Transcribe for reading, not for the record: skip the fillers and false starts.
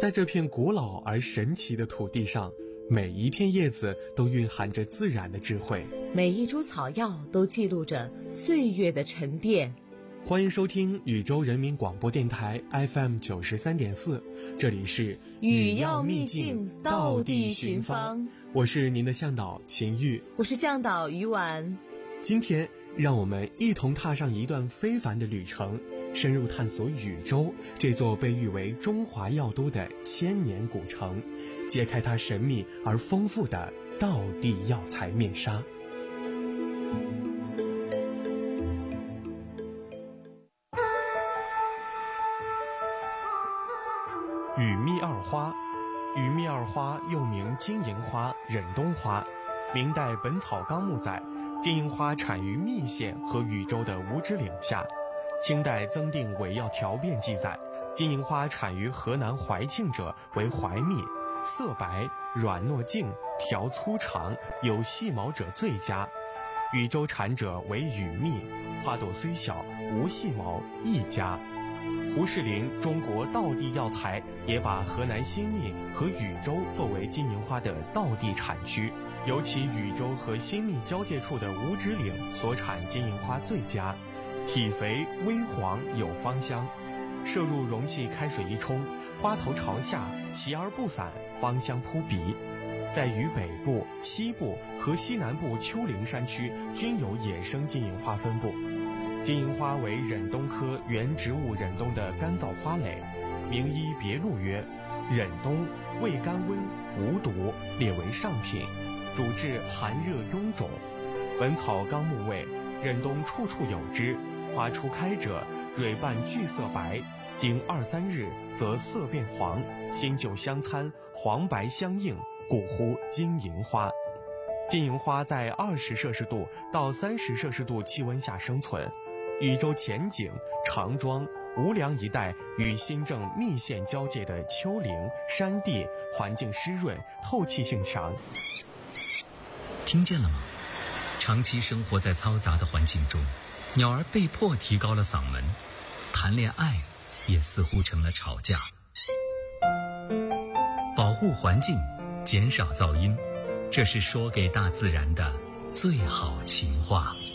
在这片古老而神奇的土地上，每一片叶子都蕴含着自然的智慧， 每一株草药都记录着岁月的沉淀。 欢迎收听宇宙人民广播电台 FM 93.4，这里是语要秘境，道地寻芳。 我是您的向导秦玉， 我是向导于婉。 今天让我们一同踏上一段非凡的旅程，深入探索禹州这座被誉为中华药都的千年古城，揭开它神秘而丰富的道地药材面纱。禹秘二花，禹秘二花又名金银花、忍冬花。明代《本草纲目》载，金银花产于密县和禹州的五指岭下。清代增订伪药条变记载，金银花产于河南怀庆者为怀蜜，色白，软糯净，条粗长，有细毛者最佳。禹州产者为禹秘，花朵虽小，无细毛，亦佳。胡适林《中国道地药材》也把河南新密和禹州作为金银花的道地产区，尤其禹州和新密交界处的五指岭所产金银花最佳，体肥微黄，有芳香。摄入容器开水一冲，花头朝下，齐而不散，芳香扑鼻。在禹北部、西部和西南部丘陵山区均有野生金银花分布。金银花为忍冬科原植物忍冬的干燥花蕾，名医别录曰：忍冬味甘温，无毒，列为上品，主治寒热臃肿。本草纲目谓，忍冬处处有之，花初开者蕊瓣具色白，经2-3日则色变黄，新旧相参，黄白相映，故呼金银花。金银花在20摄氏度到30摄氏度气温下生存。禹州前景、长庄、无梁一带与新郑密县交界的丘陵山地环境湿润，透气性强。 听见了吗？长期生活在嘈杂的环境中，鸟儿被迫提高了嗓门，谈恋爱也似乎成了吵架。保护环境，减少噪音，这是说给大自然的最好情话。